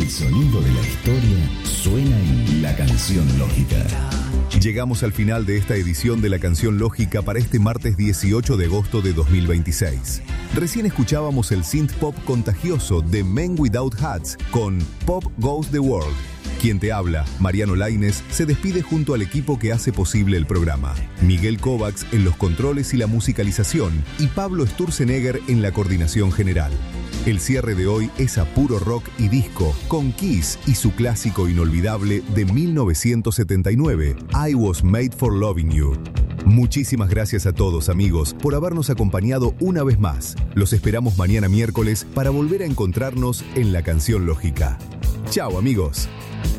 El sonido de la historia suena en La Canción Lógica. Llegamos al final de esta edición de La Canción Lógica para este martes 18 de agosto de 2026. Recién escuchábamos el synth pop contagioso de Men Without Hats con Pop Goes the World. Quien te habla, Mariano Lainez, se despide junto al equipo que hace posible el programa. Miguel Kovacs en los controles y la musicalización y Pablo Sturzenegger en la coordinación general. El cierre de hoy es a puro rock y disco, con Kiss y su clásico inolvidable de 1979, I Was Made for Loving You. Muchísimas gracias a todos, amigos, por habernos acompañado una vez más. Los esperamos mañana miércoles para volver a encontrarnos en La Canción Lógica. Chao, amigos.